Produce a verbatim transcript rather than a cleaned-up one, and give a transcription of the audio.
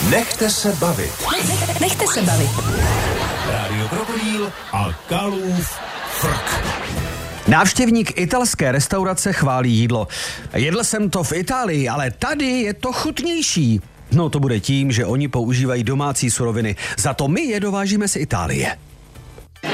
Nechte se bavit. Nechte se bavit. Rádio Krokodýl a Kalův frk. Návštěvník italské restaurace chválí jídlo. Jedl jsem to v Itálii, ale tady je to chutnější. No to bude tím, že oni používají domácí suroviny. Za to my je dovážíme z Itálie.